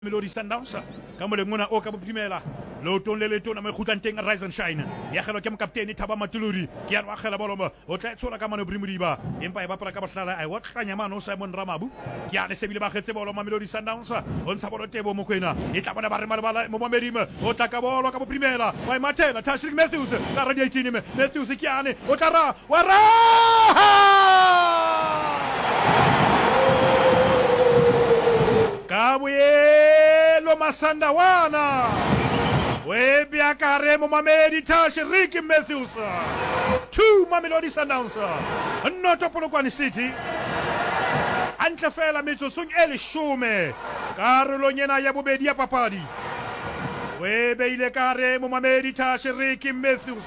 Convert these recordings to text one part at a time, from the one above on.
Melody Sundowns ka molengona o ka bophimela leotong le letona mo khutlang teng Rise and Shine ya khelo ke mokaptene Thaba Matuluri ke ya khela boloma o tla tshola ka mano Brimodiba empa e bapala ka bahlala ai watlanya mano Simon Ramabu ke ya le sebile ba khetse boloma Melody Sundowns o ntsha bolo tebo mokwena e tla bona ba re mabala mo mamerima o tla ka bolo ka bophimela wa Matela Tashrik Matthews ka radio 18 Matthews ke yane o tla ra wa ra Kabuye Masanda wana Webi akare mo Mamedi Tashrik Matthews 2 Mamelodi Sundowns not Polokwane City antle fela metsotso e lesome karolo nyena ya bobedi ya papadi Webe ile kare mo Mamedi Tashrik Matthews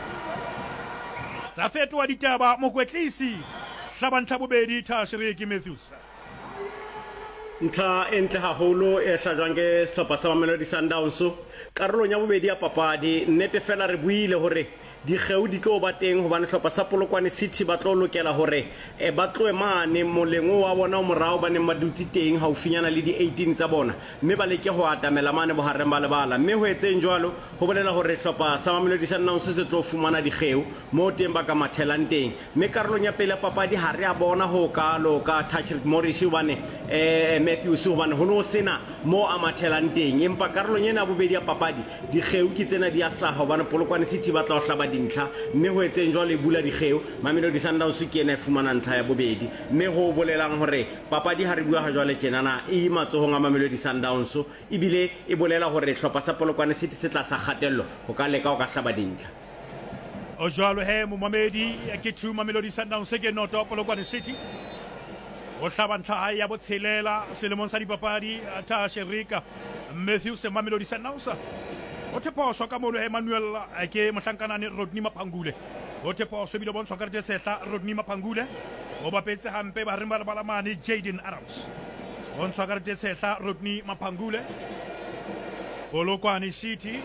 tsa fetwa ditaba mokwetlisi hlabantla bobedi Tashrik Matthews ntlha entle haholo e hlajwang ke sehlopha sa Mamelodi Sundowns karolong ya bobedi ya papadi nnete fela re buile hore dikgeu di tlo ba teng hobane sehlopha sa Polokwane City ba tlo lokela hore ba tloe mane molengo wa bona o morao ba ne ba dutse teng haufinyana le di 18 tsa bona mme ba leke ho atamela mane bohareng ba lebala mme ho etseng jwalo ho bolela hore sehlopha sa Mamelodi Sundowns se tlo fumana dikgeu mo teng ba ka mathelang teng mme karolong ya pele ya papadi ha re a bona ho kalo ka Tashrik Morris bane Matthews hobane ho no sena mo a mathelang teng empa karolong ena bobedi ya papadi dikgeu ke tsena di a hlaha hobane Polokwane City ba tla hlaba dintlha mme ho etseng jwale e bula dikgeu Mamelodi Sundowns ke ena e fumana ntlha ya bobedi mme ho bolelang hore papadi ha re bua ha jwale tjenana e matsohong a Mamelodi Sundowns ebile e bolela hore hlopha sa Polokwane City se tla sa kgatello ho ka leka ho ka hlaba dintlha o jwalo he mo Mamedi ke 2 Mamelodi Sundowns ke noto Polokwane City o hlaba ntlha ya botshelela selemong sa dipapadi Tashrik Matthews Mamelodi Sundowns o teposo ka molo Emmanuel ke mohlankana Rodney Mapangule o teposo bile bontshwa ka setla Rodney Mapangule o bapetse hampe ba reng ba balamane Jaden Adams bontshwa ka setla Rodney Mapangule Polokwane City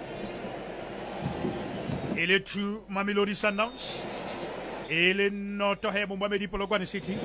ele 2 Mamelodi Sundowns ele noto he mo Mamedi Polokwane City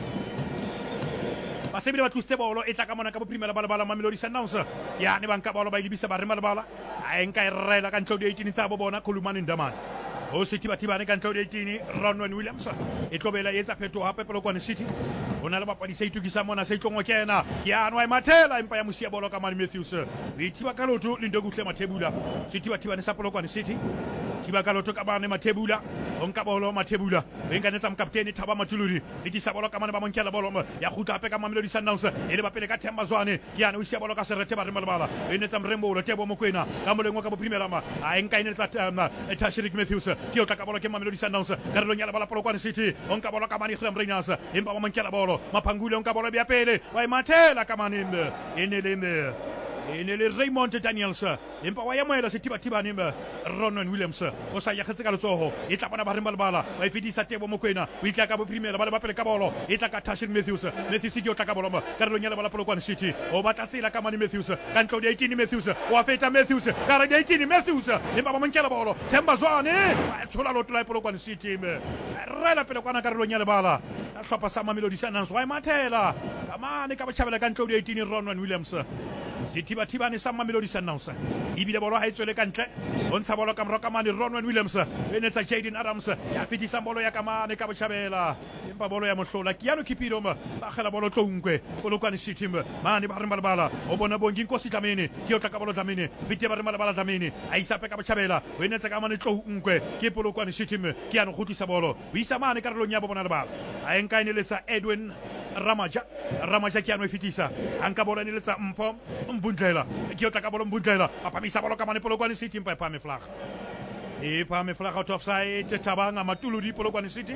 basebile ba tluste bolo e tla ka mona ka boprimela bala Mamelodi Sundowns ya ne banka bolo ba ilibisa ba re malabala a enka irela ka ntlo di 18 tsa bo bona Khulumane Ndamane o City batibane ka ntlo di 18 Ronwen Williams e tlobela etsa pheto hape Polokwane City ona le bapadi se itukisa mona se itlongo kena ke anwa Matela empa ya musia bolo ka Mani Matthews e thiba ka loto le ndoguhle Mathebula City batibane sa Polokwane City thiba ka loto ka bane Mathebula onka bolo Mathebula benga netsa mokaptene Thaba Matuluri le di sa bolo ka mane ba monkela bolo ya khuta hape ka Mamelodi Sundowns e le bapele ka Themba Zwane yana o sia bolo ka serete ba re malabala e netsa Mrembo lo tebo mokwena ka molengo ka boprimela ma a enka inetsa Tashrik Matthews ke o tla ka bolo ke Mamelodi Sundowns ka re lo nyala bala Polokwane City onka bolo ka Mani Khram Rangers empa ba monkela bolo Mapangule onka bolo bya pele wa Matela ka Manimbe enele Raymond Daniels empa wa ya moela setiba nimba Ronwen Williams o sa ya khetse ka letsoho e tla bona ba re malabala wa ifedisa tebo mokwena o itla ka boprimela ba le bapele ka bolo e tla ka Tashrik Matthews ke o tla ka bolo ka re lo nyala bala Polokwane City o batla tsela ka Mani Matthews ka ntlo di 18 Matthews wa feta Matthews ka re di 18 Matthews empa ba monkela bolo Themba Zwane wa tshola lo tla Polokwane City rela pele kwana ka re lo nyala bala a hlopha sa Mamelodi Sundowns wa Matela ka mane ka bachabela ka ntlo di 18 Ronwen Williams Sithiba sa Mamelodi Sundowns ibile bolo ha etswele ka ntle o ntsha bolo ka mro ka Mani Ronwen Williams e netsa Jaden Adams ya fetisa bolo ya ka mane ka bochabela empa bolo ya mohlola kiano kipiro ba khela bolo tlonkwe Polokwane City mane ba re malabala o bona bongi Nkosi Dlamini ke o tla ka bolo Dlamini fete ba re malabala Dlamini a isa pe ka bochabela o netsa ka Mane tlonkwe ke Polokwane City kiano khutisa bolo o isa mane ka re lo nya bona le bala a enka ineletsa Edwin Ramaja kiano e fetisa anka bolo ineletsa Mpho Mvundlela ke o tla ka bolo Mvundlela apamisa bolo ka Mane Polokwane City mpa pa me flag out of side Thabanga Matuluri Polokwane City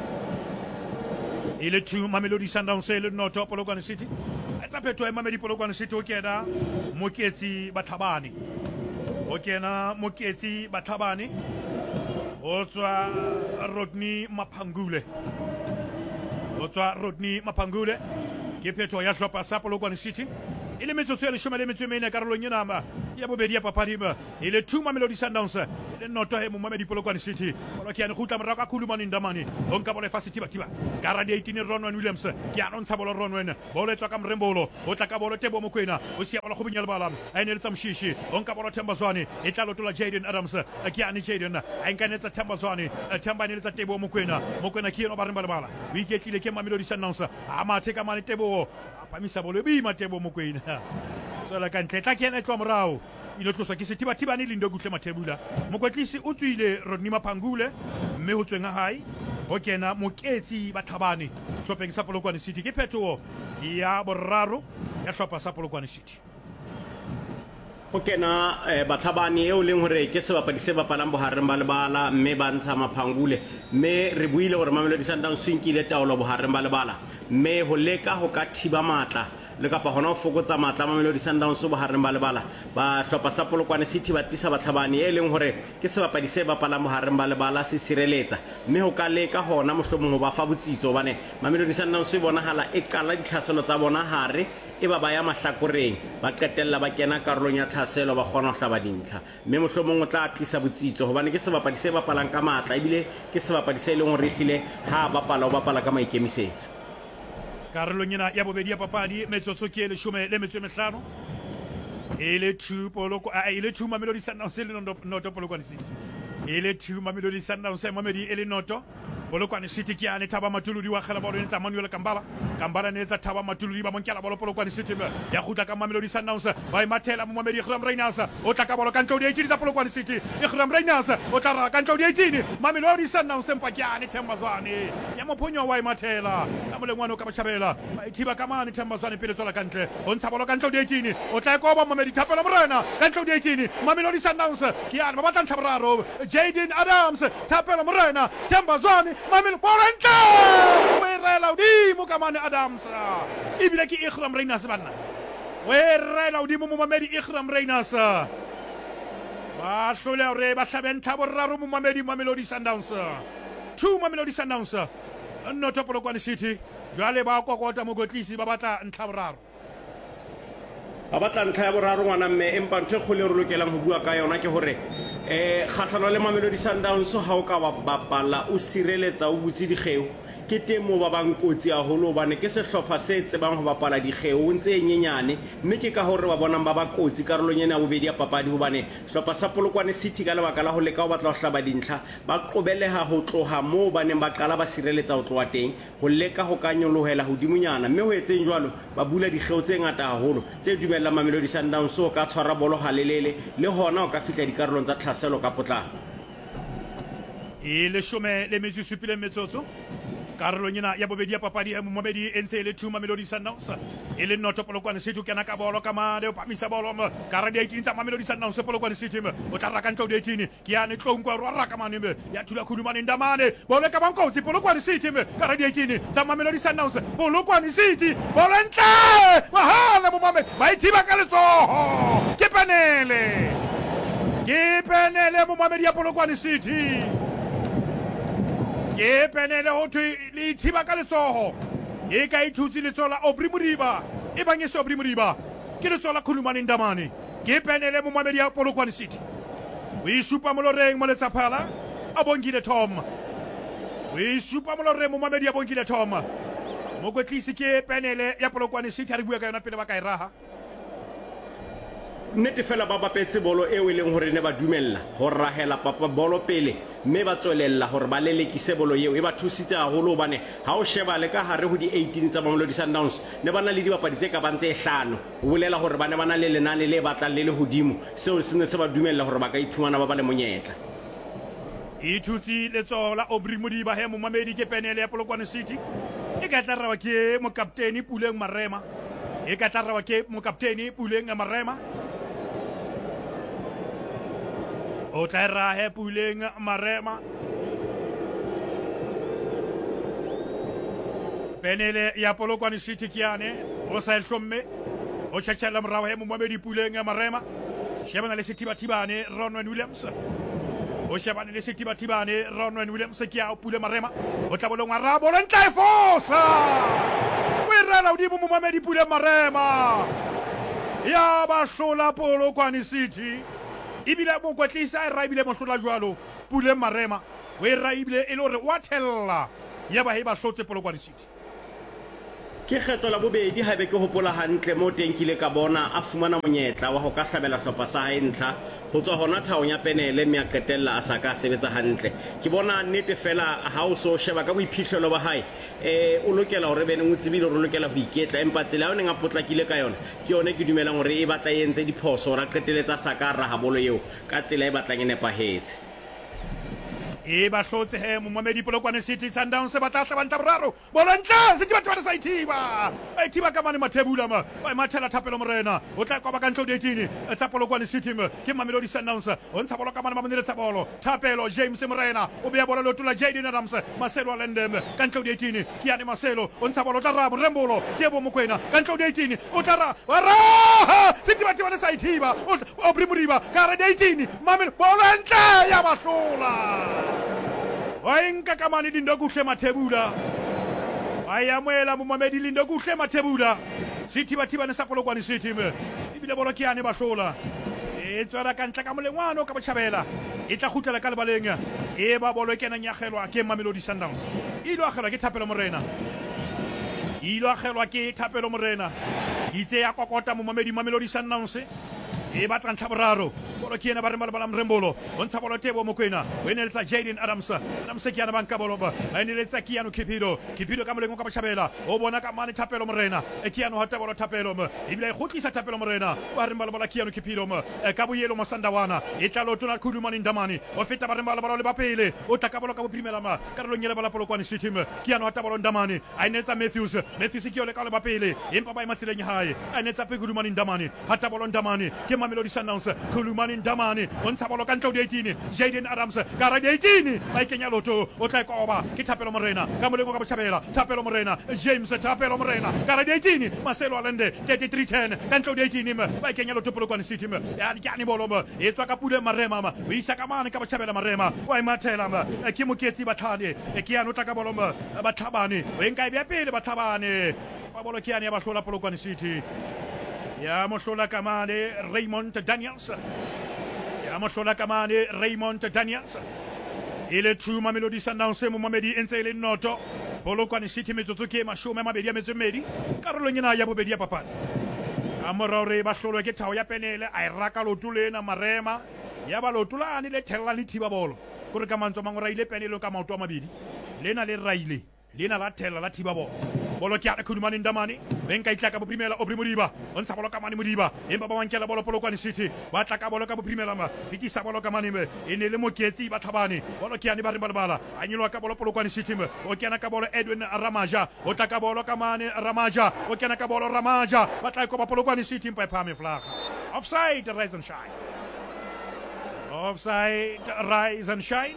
ile 2 Mamelodi Sundowns le noto Polokwane City etsa pheto e Mamedi Polokwane City o kena Moketsi Batlhabane o tswa Rodney Mapangule ke pheto ya hlopha sa Polokwane City e le metsotso ya leshome le metso e mene karolong ena ya bobedi ya papadi e le 2 Mamelodi Sundowns e le noto he Momamedi Polokwane City bolo ke ya gutla morago ka Khulumane Ndamane o nka bolo e fa Setiba ka ra di 18 Ronwen Williams ke ya ntsha bolo Ronwen bolo e tswa ka Mrembolo o tla ka bolo Tebo Mokoena o sia bolo go binya lebala a ene le tsamshishi o nka bolo Thembazwane e tla lotola Jaden Adams ke ya ni Jaden a nka netsa Thembazwane Themba ne le tsa Tebo Mokoena ke eno ba re balabala o iketlile ke Mamelodi Sundowns a mathe ka mane Tebo pamisa bolo e ma Tebo Mokoena sola ka ntle tla ke ena tlo morao ilo tlosa ke Setiba ne lindo gutle Mathebula mokwetlisi o tswile Rodney Maphangule mme ho tswenga hae ho kena Moketsi Bathabane hlopheng sa Polokwane City ke phetoho ya boraro ya hlopha sa Polokwane City ho kena Bathabane eo leng hore ke sebapadi se bapalang bohareng ba lebala mme ba ntsha Maphangule mme re buile hore Mamelodi Sundowns nkile taolo bohareng ba lebala mme ho leka ho ka thiba matla le kapa hona ho fokotsa matla Mamelodi Sundowns bohareng ba lebala ba hlopha sa Polokwane City ba tisa Bathabane e leng hore ke sebapadi se bapalang bohareng ba lebala se sireletsa mme ho ka leka hona mohlomong ho ba fa botsitso bane Mamelodi Sundowns bonahala e kala ditlhaselo tsa bona hare e ba ya mahlakoreng ba qetella ba kena karolong ya tlhaselo ba kgona ho hlaba dintlha mme mohlomong o tla tlisa botsitso hobane ke sebapadi se bapalang ka matla ebile ke sebapadi se leng hore ehlile ha bapala ka maikemisetso karolong ena ya bobedi ya papadi metsotso ke leshome le metso e mehlano e le 2 Mamelodi Sundowns le noto Polokwane City e le 2 Mamelodi Sundowns Mamedi e le noto Polokwane City ke ane Thaba Matuludi wa kgela bolo ntsa Manuel Kambala ne tsa Thaba Matuludi ba monkela bolo Polokwane City ya gutla ka Mamelodi Sundowns ba imathela Momamedi Ikhram Reyners o tla ka bolo ka ntlo di 18 tsa Polokwane City Ikhram Reyners o tla ra ka ntlo di 18 Mamelodi Sundowns mpa ke ane Thembazwane ya mophonyo wa imathela ka molengwana o ka bashabela ba ithiba ka mane Thembazwane pele tsola ka ntle o ntsha bolo ka ntlo di 18 o tla ka ba Momamedi Thapelo Morena ka ntlo di 18 Mamelodi Sundowns ke ane ba batla nthabraro Jaden Adams Thapelo Morena Thembazwane Mamelodi Borente werela udimo ka mane Adams ibile ke Ikhram Reyners bana werela udimo Momamedi Ikhram Reyners ba hlole hore ba hlabentha boraro Momamedi Mamelodi Sundowns 2 Mamelodi Sundowns noto Polokwane City jwale ba kokota mokotlisi ba batla ntlha boraro ba batla ntlha ya boraro ngwana mme empa ntho e kgole re lokelang ho bua ka yona ke hore kgahlano le Mamelodi Sundowns ha o ka bapala o sireletsa o butse dikgeo ke temo ba bang kotsi haholo hobane ke sehlopha se tsebang ho bapala dikgeo ntse nyenyane mme ke ka hore ba bonang ba kotsi karolong ena ya bobedi ya papadi hobane hlopha sa Polokwane City ka lebaka la ho leka ho batla ho hlaba dintlha ba qobeleha ho tloha moo ba neng ba qala ba sireletsa ho tloha teng ho leka ho ka nyolohela hodimonyana mme ho etseng jwalo ba bula dikgeo tse ngata haholo tse dumellang Mamelodi Sundowns o ka tshwara bolo halelele le hona o ka fihla dikarolong tsa tlhaselo ka potlako e leshome le metso supile metsotso karolong ena ya bobedi ya papadi Momamedi e ntse e le 2 Mamelodi Sundowns e le noto Polokwane City kena ka bolo ka mane o pamisa bolo ka ra di 18 tsa Mamelodi Sundowns Polokwane City o tla raka ntlo di 18 ke yane tlongwa ro raka mane ya thula Khulumane Ndamane bolo ka bankotsi Polokwane City ka ra di 18 tsa Mamelodi Sundowns Polokwane City bolo ntle mahala Momamedi ba ithiba ka letsoho ke penele Momamedi ya Polokwane City ke penele ho thwe le thiba ka letsoho e ka ithutsi letsola Obri Modiba e bang e se Obri Modiba ke letsola Khulumane Ndamane ke penele Momamedi ya Polokwane City o isupa moloreng mo letsaphala a Bongile Tom o isupa moloreng Momamedi ya Bongile Tom mokwetlisi ke penele ya Polokwane City a re bua ka yona pele ba ka e raha nnete fela ba bapetse bolo eo e leng hore ne ba dumella ho rahela papa bolo pele mme ba tswelella hore ba lelekise bolo eo e ba thusitse haholo hobane ha o sheba le ka hare ho di 18 tsa Mamelodi Sundowns ne bana le dibapadi tse ka bang tse 5 o bolela hore ba ne bana le lenane le batlang le hodimo seo se ne se ba dumella hore ba ka iphumana ba le monyetla e thutsi letsola Obri Modiba he Momamedi ke penele ya Polokwane City e ka tla rawa ke mokapteni Puleng Marema e ka tla rawa ke mokapteni Puleng Marema o tla rahe Puleng Marema penele ya Polokwane City kiane o sa hlomme o tshela morao he Momamedi Puleng Marema shebana le Setiba-tibane Ronwen Williams o shebana le Setiba-tibane Ronwen Williams ke ya Puleng Marema o tla bolong wa rabo re ntla e fosa o irela udimo Momamedi Puleng Marema ya ba hlola Polokwane City ebile mokwetlisa ra ebile mohlola jwalo Pule Marema o ra ebile e le hore wa thella ya ba he ba hlotse Polokwane City. Ke kgetlo la bobedi haebe ke hopola hantle mo teng kile ka bona a fumana monyetla wa ho ka hlabela hlopha sa hae ntlha ho tswa hona thaong ya penele mme a qetella a sa ka sebetsa hantle. Ke bona nnete fela ha o so sheba ka boiphihlelo ba hae o lokela hore bene o tsebile hore o lokela ho iketla empa tsela yone nga potlakile ka yona ke yone ke dumelang hore e batla e entse diphoso ra qeteletsa sa ka ra ha bolo eo ka tsela e batlang e nepahetse. E ba hlotse he momamedi Polokwane City Sundowns ba tla hlabanta boraro bolo ntle se ba sa ithiba ka mane Mathebula ba mathela Thapelo Morena o tla kwa ba ka ntlo 18 tsa Polokwane City ke Mamelodi Sundowns o ntsha bolo ka mane mamene tsa bolo Thapelo James Morena o beya bolo lotula Jaden Adams Marcelo Alendem ka ntlo 18 ke yane Marcelo o ntsha bolo tla Rabo Rembolo Tebo Mokwena ka ntlo 18 o tla ra City ba sa ithiba o Brimuriba ka ra 18 Mamelodi bolo ntle ya ba hlola Wainka kamani lindo kuhle Mathebula ayamoela momamedi lindo kuhle Mathebula City bathiba ne sa Polokwane City me ibile bolo ke yane ba hlola e tswela ka ntla ka molengwana ka botjhabela e tla khutlela ka lebaleng e ba bolo ke nang ya kgelwa ke Mamelodi Sundowns ilo akgelwa ke Thapelo Morena itse ya kokota momamedi Mamelodi Sundowns e batla ntlha boraro bolo ke yena ba rembala Mrembolo o ntsha bolo Tebo Mokwena o eneletsa Jaden Adams ke yana banka bolo ba eneletsa Kiano Kipido ka molengo ka botjhabela o bona ka mane Thapelo Morena Kiano hata bolo Thapelo ebile e khutlisa Thapelo Morena ba rembala bola Kiano Kipido ka boyelo Masandawana e tla lotona Khulumani Ndamani o feta ba rembala bolo le ba pele o tla ka bolo ka bophrimela ka re lonyela bala Polokwane City Kiano hata bolo Ndamani a enetsa Matthews ke ole ka le ba pele empa ba imatsileng hae a enetsa pe Khulumani Ndamani hata bolo Ndamani ke Mamelodi Sundowns Khulumani Ndamani o ntsha bolo ka ntlo 18 Jaden Adams ka ra 18 ba ikenya loto o tla koba ke Thapelo Morena ka molengo ka botjhabela Thapelo Morena James Thapelo Morena ka ra 18 Marcelo Alende 3310 ka ntlo 18 ba ikenya loto Polokwane City ya dikani bolo e tswa ka Pule Marema o isa ka mane ka botjhabela Marema wa imathela ke moketsi batlhane ke yana o tla ka bolo batlhabane o enka e bya pele batlhabane ba bolo ke yana ya ba hlola Polokwane City ya mohlola kamane Raymond Daniels ile two Mamelodi Sundowns momamedi entse ile noto Polokwane City metsotso ke mashome mabedi ya metsomedi karolong ena ya bobedi ya papadi ka morao ba hlolwa ke thao ya penele a iraka lotulena Marema ya ba lotulane le thella le thiba bolo gore ka mantso mangora ile penele ka maoto a mabedi lena le raile lena la thella la thiba bolo ke ana Khulumani Ndamani benka itla ka boprimela o Brimuriba o ntsha bolo ka mane Modiba empa ba wankela bolo Polokwane City ba tla ka bolo ka boprimela fitisa bolo ka mane e ne le moketsi ba Thabane bolo ke yana ba rimbalabala a nyilwa ka bolo Polokwane City o kena ka bolo Edwin Ramaja o tla ka bolo ka mane Ramaja o kena ka bolo Ramaja ba tla ko ba Polokwane City mpa phame flag offside rise and shine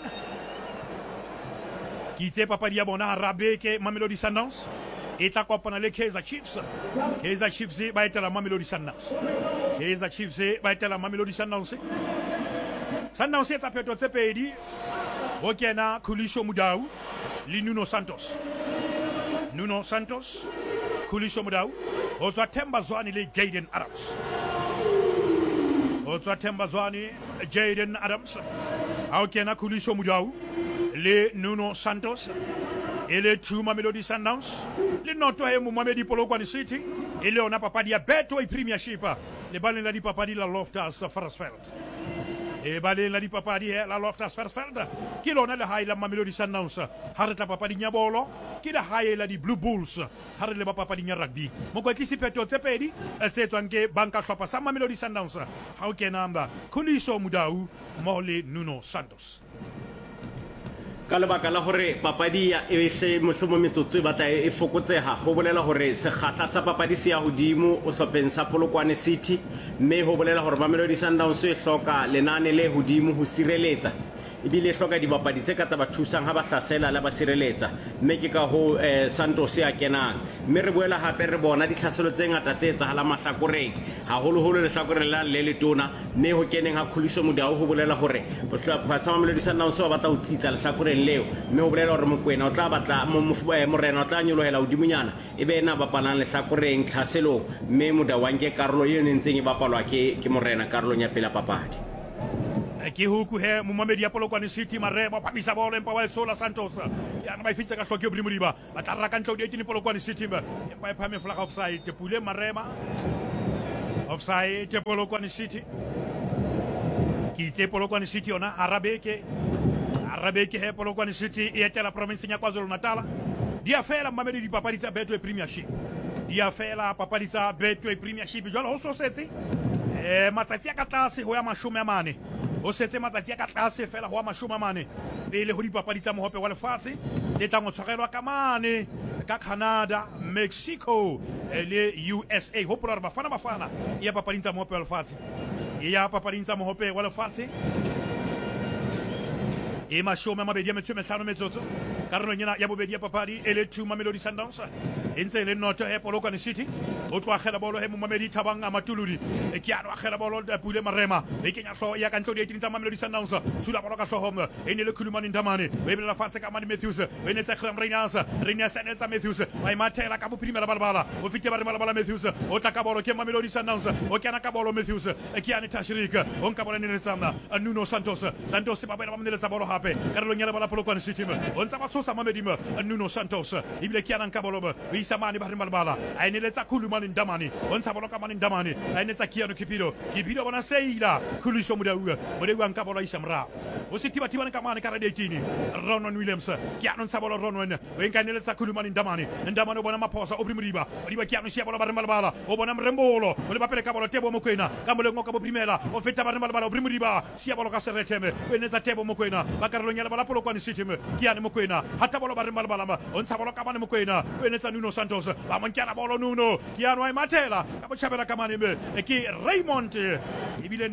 kitse papadi ya bona Arabe ke Mamelodi Sundowns e tla kopana le Kaizer Chiefs ba etela Mamelodi Sundowns Sundowns e tsa pheto tse pedi ho kena Khuliso Mudau le Nuno Santos Khuliso Mudau ho tswa Themba Zwane le Jaden Adams ha kena Khuliso Mudau le Nuno Santos et le two Mamelodi Sundowns le noto e Momamedi Polokwane City e le ona papadi ya Betway Premiership le baleng la dipapadi la Loftus Versfeld ke lona le hae la Mamelodi Sundowns ha re tla papadi nya bolo ke le hae la di Blue Bulls ha re le ba papadi nya rugby mokwetlisi pheto tse pedi tse tswang ke banka hlopha sa Mamelodi Sundowns ha o kena Khuliso Mudau mo le Nuno Santos ka lebaka la hore papadi ya ehle mohlomo metsotso e batla e fokotseha ho bolela hore sekgahla sa papadi se ya hodimo o hlopheng sa Polokwane City mme ho bolela hore Mamelodi Sundowns e hloka lenane le hodimo ho sireletsa ebile e hloka dibapadi tse ka tsa ba thusang ha ba hlasela le ba sireletsa mme ke ka ho Santos ya kenang mme re boela hape re bona ditlhaselo tse ngata tse etsahalang mahlakoreng haholoholo lehlakoreng la le letona mme ho keneng ha Khuliso Mudau ho bolela hore ba tsa Mamelodi Sundowns ba batla ho tsitsa lehlakoreng leo mme ho bolela hore Mokoena o tla batla Morena o tla nyolohela hodimonyana ebe ena bapalang lehlakoreng tlhaselong mme Mudau wa nke karolo eno ntseng e bapalwa ke Morena karolong ya pele papadi ke huku he Momamedi ya Polokwane City Marema phamisa bolo empa wa Sola Santos yana ba ifitsa ka hloke Bri Modiba ba tla ka ntlo di 18 Polokwane City empa e phame flag offside Pule Marema offside Polokwane City ki itse Polokwane City ona Arabeke he Polokwane City e etela province ya KwaZulu Natal dia fela Momamedi di papadi tsa Betway Premiership dia fela papadi tsa Betway Premiership jwale ho so setse matsatsi a ka tlase ho ya 40 o setse matsatsi a ka tlase fela ho a 40 pele ho dipapadi tsa mohope wa lefatshe tse tlang o tshwarelwa ka mane ka Canada, Mexico le USA ho pula bafana ya papading tsa mohope wa lefatshe ya papading tsa mohope wa lefatshe e 25 metsotso karolong ena ya bobedi ya papadi e le 2 Mamelodi Sundowns e ntse le noto he Polokwane City o tlo agela bolo he Momamedi Thabang a Matuludi e ke ano agela bolo Pule Marema e kenya hlo ya ka ntlo di 18 tsa Mamelodi Sundowns sula bolo ka hlohong e ne le Khulumani Ndamane e bela fatse ka Mani Matthews e ne tsa Graham Reiners ne tsa Matthews ba imathela ka bophirima balabala o fite ba re balabala Matthews o tla ka bolo ke Mamelodi Sundowns o kena ka bolo Matthews e ke ane Tashrik o nka bolo ne le tsama Nuno Santos ba bela ba mneletsa bolo hape karolong ya bala Polokwane City o ntsa ba tsosa Mamedi Nuno Santos ibile ke ana ka bolo ba isamani ba re balabala a ne letsa Khulumani Ndamane o ntsa bolo ka Mani Ndamane a ne tsa Kiano Kipido bona seila Khuliso Mudau nka bolo isamra o sitiba ka mane ka radetini Ronwen Williams ke ana ntsa bolo Ronwen o nka ne letsa Khulumani Ndamane o bona maphosa o Bri Modiba ke ana sia bolo ba re balabala o bona Mrembolo o le ba pele ka bolo Tebo Mokoena ka molengo ka bo primela o feta ba re balabala o Bri Modiba sia bolo ka Sereteme o ne tsa Tebo Mokoena ba karolong ya bala Polokwane City ke ana Mokoena hata bolo ba re balabala o ntsa bolo ka mane Mokoena o ne tsa Nuno Santos ba monkela bolo Nuno ke ana wa imathela ka bo chabela ka mane ke Raymond ibile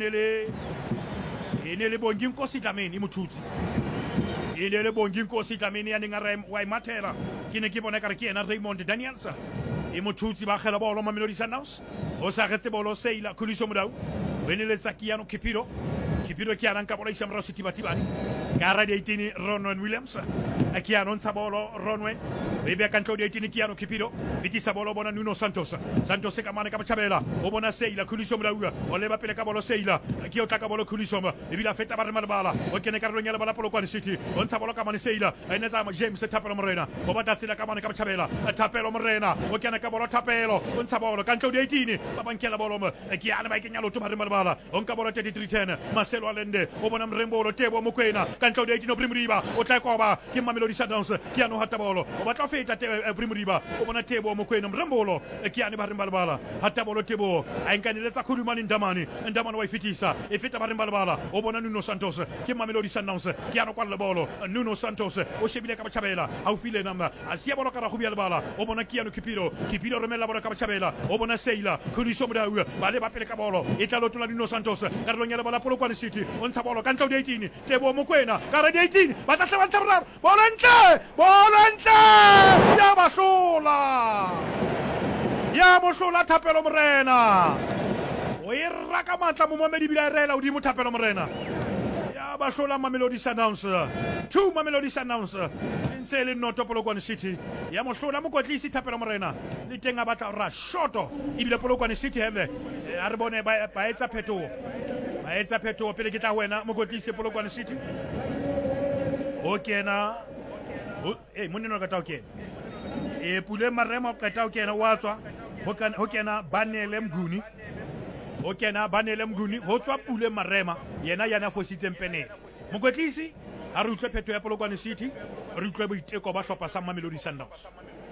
ne le bongi Nkosi Dlamini mothuti ile le bongi Nkosi Dlamini ya ninga wa imathela ke ne ke bona ka re ke ena Raymond Daniels e mothuti ba gela bolo Mamelodi Sundowns o sa getse bolo Seila Khuliso Mudau o ne le tsa Kiano Kipido ke ana ka bolo isamra Sitibatibani ka ra di 18 Ronwen Williams a Kiano ntsa bolo Ronwen bebe ka ntlo di 18 Kiano Kipido vitisa bolo bona Nuno Santos ka mane ka bachabela o bona Seila Khuliso Mudau o le ba pele ka bolo Seila ke o tla ka bolo Khuliso e bila feta ba re malabala o kene ka rolong ya bala Polokwane City o ntsa bolo ka mane Seila ene tsa James Thapelo Morena o ba tatsela ka mane ka bachabela Thapelo Morena o kene ka bolo Thapelo o ntsa bolo ka ntlo di 18 ba bankela bolo ke ana ba ikenya loto ba re malabala o nka bolo 3310 Marcelo Alende o bona Mrembolo Tebo Mokoena ka ntlo di 18 Bri Modiba o tla koba ke Mamelodi Sundowns ke ano hata bolo o batla feta Bri Modiba o bona Tebo Mokoena Mrembolo ke ane ba re malabala hata bolo Tebo a nkaneletsa Khulumani Ndamane wa ifitisa e feta ba re malabala o bona Nuno Santos ke Mamelodi Sundowns ke ano kwa le bolo Nuno Santos o shebile ka bachabela ha o file nama a sia bolo ka ra go bia le bala o bona Kiano Kipido romela bolo ka bachabela o bona Seila Khuliso Mudau ba le ba pele ka bolo e tla lotola Nuno Santos ka rolong ya le bala Polokwane City o ntsha bolo ka ntlo di 18 Tebo Mokoena ka ra di 18 ba tla hlaba nthabra bolo ntle ya mosola Thapelo Morena o e raka matla Momamedi bila rela udimo Thapelo Morena ya basola Mamelodi Sundowns 2 Mamelodi Sundowns ntse le noto Polokwane City ya mosola mokotlisi Thapelo Morena le tenga batla ra shoto ibile Polokwane City hebe a re bone ba etsa phetoho pele ke tla wena mokotlisi Polokwane City o kena moneno ka tao kena Pule Marema o qeta o kena wa tswa ho kena Banele Mguni ho tswa Pule Marema yana fositseng penele mokotlisi a re utlwe pheto ya Polokwane City re utlwe boiteko ba hlopha sa Mamelodi Sundowns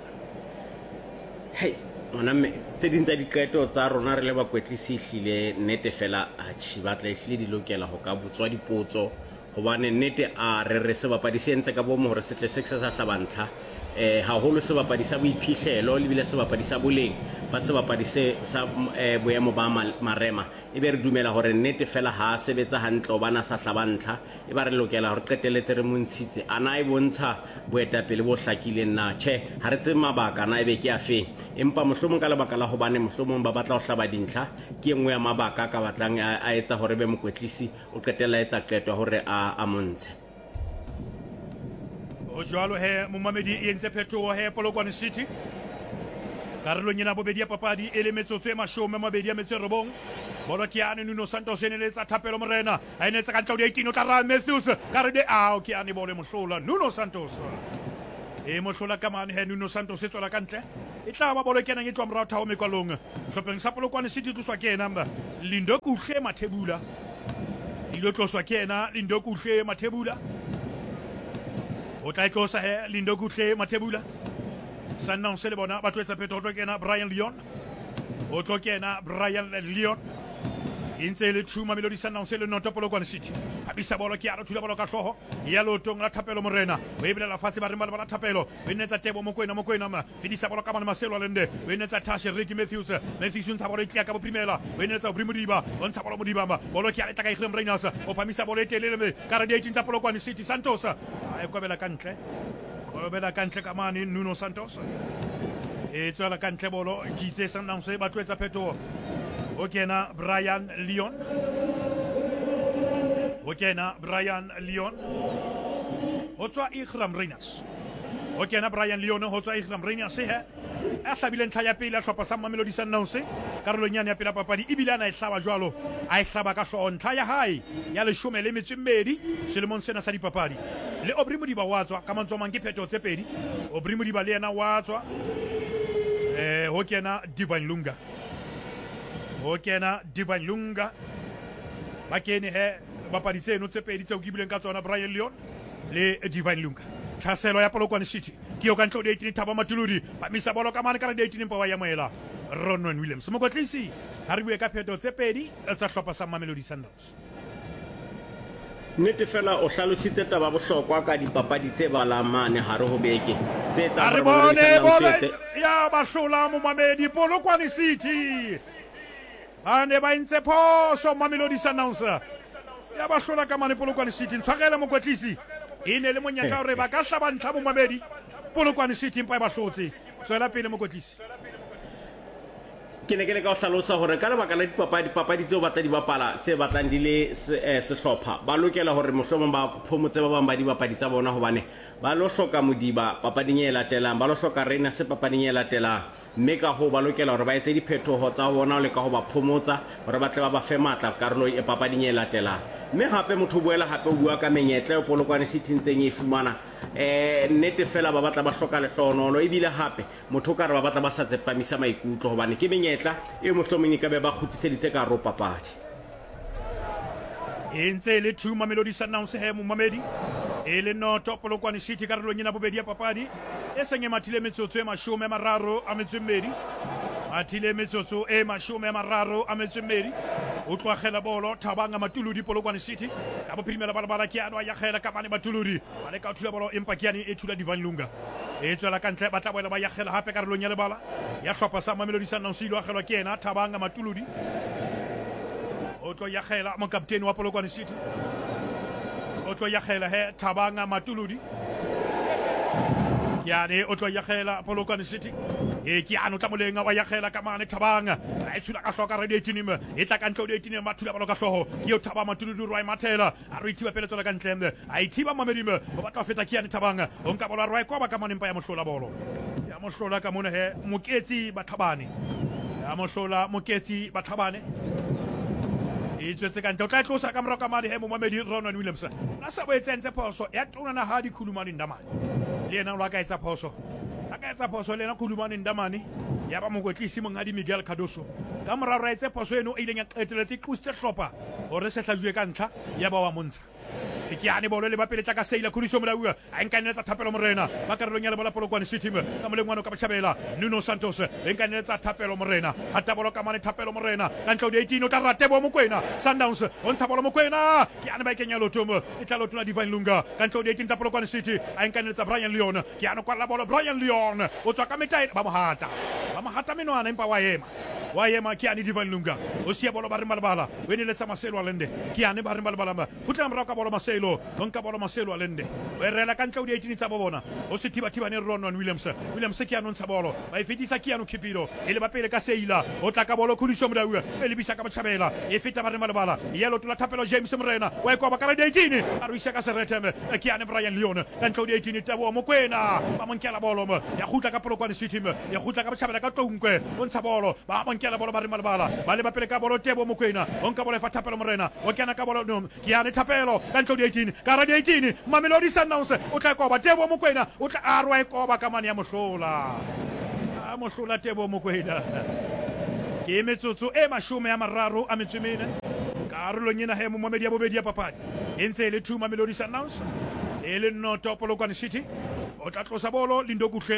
hey ona me tse ding tsa diqeto tsa rona re le bakwetlisi hlile nnete fela a batla hlile di lokela ho ka botswa dipotso hobane nnete a re se bapadi se ntse ka bomo hore se tle se sa hlabantlha haholo sebapadi sa boiphihlelo le bile sebapadi sa boleng ba sebapadi se sa boemo ba marema e be re dumela hore nnete fela ha sebetsa hantle bana sa hlabantlha e ba re lokela hore qeteletse re montshitse ana e bontsha boetapele bo hlakileng na che ha re tse mabaka na e be ke a feng empa mohlomong ka lebaka la hobane mohlomong ba batla ho hlaba dintlha ke engwe ya mabaka ka batlang a etsa hore be mokwetlisi o qetella etsa qeto hore a montshe. O jwalo he momamedi e entse phetoho he Polokwane City karolong ena bobedi ya papadi e le metsotso e 29 bolo ke ane Nuno Santos ene letsa thapelo morena a ene tsa ka ntlo di 18 o tla ra Matthews ka re de ke ane bolo mohlola Nuno Santos e mohlola ka mane he Nuno Santos e tswela ka ntle e tla ba bolo kenang e tloa morao thao mekwalong hlopheng sa Polokwane City tuswa ke ena Lindo Kuhle Mathebula ilo tloswa ke ena Lindo Kuhle Mathebula o tla tlosa he Lindo Kuhle Mathebula Sundowns le bona ba tloetsa phetho o tlo kena Brian Leon o tlo kena Brian Leon intse le True Mamelodi Sundowns le Noto Polokwane City habisa bolo ke ara thula bolo ka hloho ya lotong la thapelo morena o ebela fatshe ba re ba thapelo o inetsa Tebo Mokoena ma fidisa bolo ka mana Maselo lende o inetsa Tashe Ricky Matthews ntsa bolo ke ka bo primela o inetsa Brimudiba o ntsa bolo Modibamba bolo ke ara taka Ihrem Reiners o phamisa bolo etelele me ka re di tsa Polokwane City Santos a ekobela ka ntle ka mane Nuno Santos e tswela ka ntle bolo ke itse Sundowns ba tloetsa phetho o kena Brian Leon ho tswa Ihrem Reiners o kena Brian Leon ho tswa Ihrem Reiners he a hlabile ntlha ya pele a hlopha sa Mamelodi Sundowns karolong nyane ya pele papadi e bile ana e hlaba jwalo a e hlaba ka hloho ntlha ya hae ya 12 selemong sena sa dipapadi le Aubrey Modiba wa tswa ka mantswe mang ke phetho tse pedi Aubrey Modiba le yena wa tswa ho kena Divine Lunga ba kene he bapadi tseno tse pedi tseo ke bileng ka tsona Brian Leon le Divine Lunga tlhaselo ya Polokwane City ke yo ka ntlo di 18 Thaba Matuludi ba misa bolo ka mane ka di 18 mpa ya moela Ronwen Williams mokotlisi ha re bue ka phetho tse pedi tsa hlopha sa Mamelodi Sundowns. Nnete fela o hlalositse taba bohlokwa ka dipapadi tse balamane hare ho beke tse tsa re bone bola ya bahlola momamedi Polokwane City ane ba intse phoso Mamelodi Sundowns ya bahlola ka mane Polokwane City ntshwarela mokwetlisi e ne le monyaka hore ba ka hlaba ntlha momamedi Polokwane City mpa ba hlotse tswela pele mokwetlisi ke ne ke le ka o hlalosa hore ka lebaka la dipapadi tseo batla di bapala tse batlang di le sehlopha ba lokela hore mohlomong ba phomotse ba bang ba dibapadi tsa bona hobane ba lo hloka Modiba papading e latelang ba lo hloka Reina se papading e latelang mme ka ho ba lokela hore ba etse diphethoho tsa bona le ka ho ba phomotsa hore ba tle ba fe matla karolo e papading e latelang mme hape motho boela hape o bua ka menyetle o Polokwane City ntseng e fumana nnete fela ba batla ba hloka lehlohonolo ebile hape motho ka re ba batla ba sa tsepamisa maikutlo hobane ke menyetla e mohlomong e ka be ba kgutliseditse ka ro papadi e ntse le True Mamelodi Sundowns he momamedi e le Noto Polokwane City karolong ena bobedi ya papadi e senge mathile metsotso e 32 mathile metsotso e 32 o tlwagela bolo Thabanga Matuludi Polokwane City ka bophirimela balabala ke ano ya khela ka bane Matuludi ba le ka thula bolo empa ke yani e thula Divine Lunga e tswela ka ntle ba tla boela ba ya khela hape karolong ya lebala ya hlopha sa Mamelodi Sundowns ilo akhelwa ke ena Thabanga Matuludi o tlo ya khela mo kapteni wa Polokwane City o tlo ya khela he Thabanga Matuludi yani o tlo ya khela Polokwane City e ke ano tla molenga wa ya khela ka mane Thabanga a itsula ka hloka radio team e tla ka ntlo di 18 ba thula balo ka hloho ke yo Thaba Matuludi Rwai Mathela a re thiba pele tsela ka ntlembe a ithiba Mamedime o batla feta ke yani Thabanga o nka bola Rwai kwa ba ka mane mpa ya mohlola bolo ya mohlola ka mona he Moketsi Bathabane ya mohlola Moketsi Bathabane e tswetse ka ntlo tla tlosa ka morao ka mane he Momamedi Ronwen Williams na sa boetsentse phoso ya tona na ha di khulumane ndamane le yena o ka etsa phoso le yena khulumane ndamane ya ba mokwetlisi mongadi Miguel Cardoso ka morao ra etse phoso eno e ileng ya qeteletse tlositse hlopa hore se hlajwe ka ntlha ya ba wa montsha ke yane bolo le ba pele tla ka seila Khuriso Modaua a nkanetsa thapelo Morena ba karolong ya lebola Polokwane City ka molengwana ka Bachabela Nuno Santos nkanetsa thapelo Morena hata bolo ka mane thapelo Morena ka ntlo di 18 o tla Teboho Mokoena Sundowns o ntsha bolo Mokoena ke yane ba ikenya lotomo e tla lotona Divine Lunga ka ntlo di 18 tsa Polokwane City a nkanetsa Brian Leon ke yane kwa la bolo Brian Leon o tswa ka metai ba mohata menwana empa wa yema ke yane Divine Lunga o sia bolo ba re malabala o eneletsa Maselo Alende ke yane ba re malabala futla mra ka bolo Maselo o nka bolo Maselo Alende o rela ka ntlo di 18 tsa bobona o se thiba ne Ronwan Williams ke yane ntsa bolo ba e fetisa ke yane Kipiro e le ba pele ka Seila o tla ka bolo Khuriso Modaua e le bisa ka Bachabela e feta ba re malabala yelo tla thapelo James Morena wa kwa ba ka 18 a re isa ka Sereteme ke yane Brian Leon ka ntlo di 18 Teboho Mokoena ba monkela bolo ya khutla ka Polokwane City ya khutla ka Bachabela ka Tonkwe o ntsha bolo ba monkela bolo ba re malabala ba le ba pele ka bolo Teboho Mokoena o nka bolo fa thapelo Morena o kena ka bolo ke yane thapelo ka ntlo di 18 ka ra di 18 Mamelodi Sundowns o tla kwa ba Teboho Mokoena o tla arwa e kwa ba ka mane ya mohlola Teboho Mokoena ke metsotso e 30 a metsomene karolong ena he momamedi ya bobedi ya papadi e ntse le 2 Mamelodi Sundowns e le noto Polokwane City o tla tlosa bolo Lindokuhle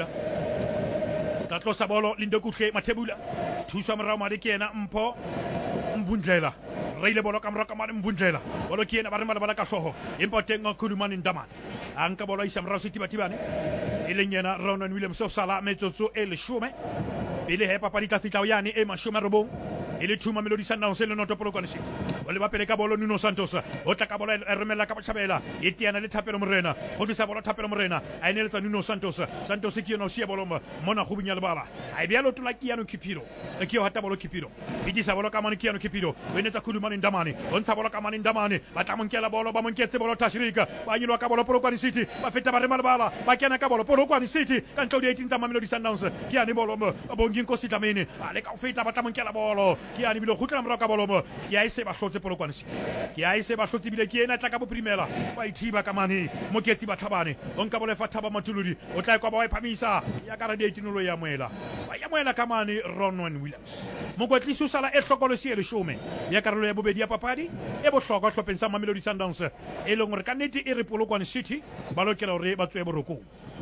Mathebula thusa morao madi ke ena Mpho Mvundlela reile bolo ka morao ka mane Mvundlela bolo ke ena ba re malabala ka hloho empa teng Khulumane Ndamane a nka bolo isa morao Setibatibane e leng yena Ronwan Williams o sala metsotso e 10 pele he papadi tla fitla yane e 19 e le 2 Mamelodi Sundowns le noto Polokwane City o le ba pele ka bolo Nuno Santos o tla ka bolo e romela ka Bachabela e tiana le thapelo Morena go tlisa bolo thapelo Morena a eneletsa Nuno Santos ke yona o sia bolo mona go bunya le bala a bialo tla ke yano Kipiro ke yo hata bolo Kipiro fidisa bolo ka mane ke yano Kipiro o enetsa Khulumane Ndamane o ntsha bolo ka mane Ndamane ba tla monkela bolo ba monketse bolo Tashirika ba nyilwa ka bolo Polokwane City ba feta ba re malabala ba kena ka bolo Polokwane City ka ntlo di 18 tsa Mamelodi Sundowns ke yane bolo Bonginko Sitamene a le ka feta ba tla monkela bolo ke yane bilo khutla mra ka bolo ke a ise ba hlotse Polokwane City ke a ise ba hlotse bile ke ena tla ka boprimela ba ithiba ka mane moketsi ba Thabane o nka bolo fa Thaba Matuludi o tla kwa ba wa phamisa ya ka ra di 18 lo ya moela ka mane Ronwan Williams mokwetlisi o sala e hlokolosi e 10 ya karolo ya bobedi ya papadi e bohlokwa hlopheng sa Mamelodi Sundowns e leng hore ka nnete e re Polokwane City ba lokela hore ba tswe borokong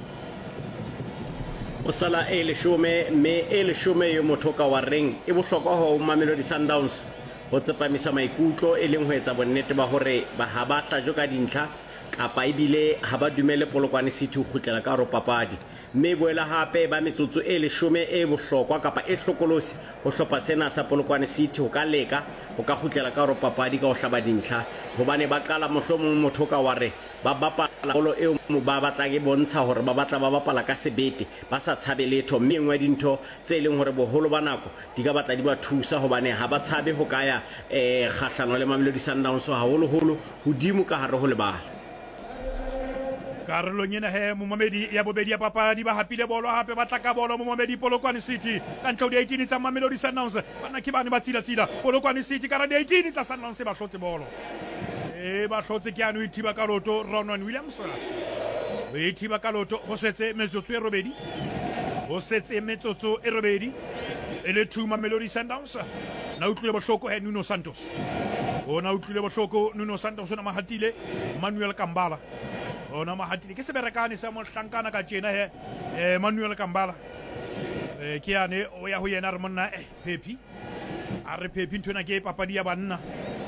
o sala e 10 me e 10 yo motho ka wa reng e bohlokwa ho Mamelodi Sundowns ho tsepamisa maikutlo e leng ho etsa bonnete ba hore ba ha ba hlajo ka dintlha kapa ebile ha ba dumele Polokwane City ho khutlela ka ro papadi mme boela hape ba metsotso e 10 e bohlokwa kapa e hlokolosi ho hlopha sena sa Polokwane City ho ka leka ho ka khutlela ka ro papadi ka ho hlaba dintlha hobane ba qala mohlomong motho ka wa re ba bapala bolo e mo ba batla ke bontsha hore ba batla ba bapala ka sebete ba sa tshabe letho mme ngwe dintho tse leng hore boholo ba nako di ka batla di ba thusa hobane ha ba tshabe ho kaya kgahlano le Mamelodi Sundowns haholo hodimo ka hare ho lebala karolong ena he momamedi ya bobedi ya papadi ba hapile bolo hape ba tla ka bolo momamedi Polokwane City ka ntlo di 18 tsa Mamelodi Sundowns bana ke bane ba tsila Polokwane City ka ra di 18 tsa Sundowns ba hlotse bolo ba hlotse ke anu ithiba ka loto Ronwan Williams o ithiba ka loto ho setse metsotso e robedi e le 2 Mamelodi Sundowns na utlwile bohloko he Nuno Santos na mahatile Manuel Kambala ona mahatile ke seberekane sa mohlankana ka tjena he Manuel Kambala ke yane o ya ho yena re monna Pepi a re Pepi ntwena ke papadi ya banna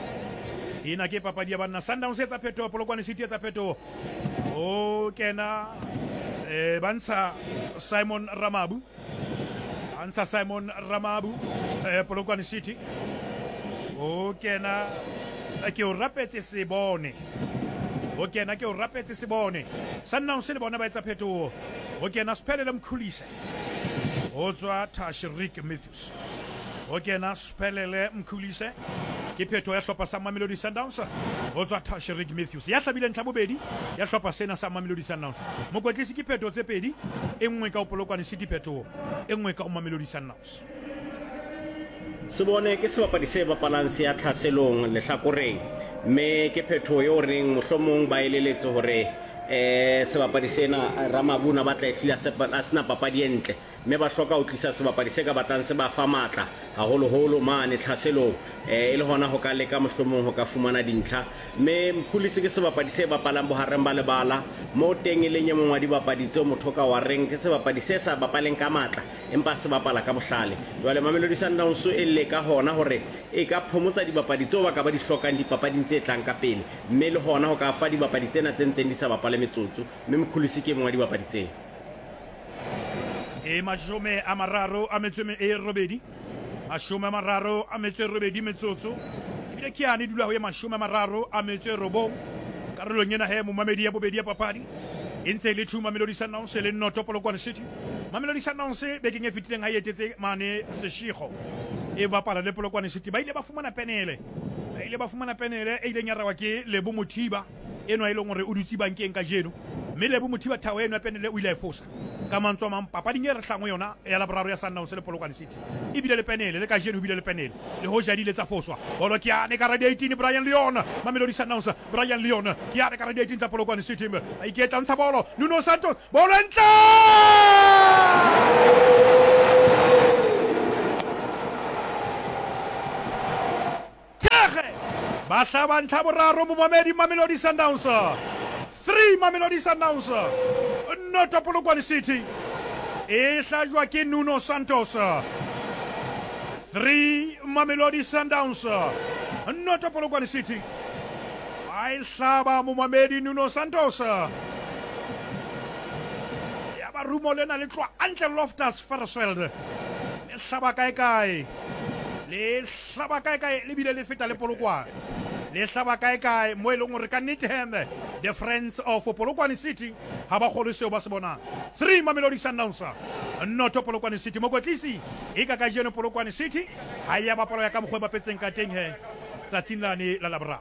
Sundowns etsa phetoho Polokwane City etsa phetoho o kena bantsha Simon Ramabu Polokwane City o kena ke o rapetse sebone Sundowns le bona ba etsa phetoho o kena Siphelele Mkhulise o tswa Tashirika Matthews o kena Siphelele Mkhulise ke phetho ya hlopha sa Mamelodi Sundowns o tswa Tashirika Matthews ya hlabile ntlha bobedi ya hlopha sena sa Mamelodi Sundowns mokwetlisi ke phetho tse pedi engwe ka Polokwane City phetho engwe ka Mamelodi Sundowns sebone ke sebapadi se bapalang se ya tlhaselong lehlakoreng mme ke phetho yo reng mohlomong ba eleletse hore sebapadi sena Ramabuna ba tla ehlile a sena papadi entle mme ba hloka ho tlisa sebapadi se ka batlang se ba fa matla haholoholo mane tlhaselong e le hona ho ka leka mohlomong ho ka fumana dintlha mme Mkhulisi ke sebapadi se bapalang bohareng ba lebala mo teng e leng e mongwe wa dibapadi tseo motho ka wa reng ke sebapadi se sa bapaleng ka matla empa se bapala ka bohlale jwale Mamelodi Sundowns e leka hona hore e ka phomotsa dibapadi tseo ba ka ba di hlokang dipapading tse tlang ka pele mme le hona ho ka fa dibapadi tsena tse ntseng di sa bapale metsotso mme Mkhulisi ke mongwe wa dibapadi tsena mashome a mararo a metso e robedi mashome a mararo a metso e robedi metsotso ebile ke yane dula ho ya mashome a mararo a metso e robong karolong ena he momamedi ya bobedi ya papadi e ntse le two Mamelodi Sundowns le noto Polokwane City Mamelodi Sundowns bekeng e fetileng ha etetse mane Seshego e bapala le Polokwane City ba ile ba fumana penele e ileng ya rawa ke Lebo Mothiba eno a ileng hore o dutsi bankeng ka jeno mme Lebo Mothiba thawe eno ya penele o ile a fosa ka mantswe a mang papading e re hlangwe yona ya laboraro ya Sundowns le Polokwane City ebile le penele le ka jeno ebile le penele le hoja di le tsa foswa bolo ke yane ka radio 18 Brian Leon Mamelodi Sundowns Brian Leon ke yane ka radio 18 tsa Polokwane City a iketla ntsha bolo Nuno Santos bolo entla Bahlaba ntlha boraro momamedi Mamelodi Sundowns 3 Mamelodi Sundowns noto Polokwane City e hlajwa ke Nuno Santos 3 Mamelodi Sundowns noto Polokwane City ai hlaba momamedi Nuno Santos ya ba rumo lena le tloa antle Loftus Versfeld le hlaba kae le bile le feta le Polokwane le hlaba kae mo eleng hore ka nnete heme the friends of Polokwane City ha ba kgole seo ba se bonang 3 Mamelodi Sundowns noto Polokwane City mokwetlisi e ka jeno Polokwane City ha ya bapalo ya ka mokgwe ba petseng ka teng he tsatsing lane la labra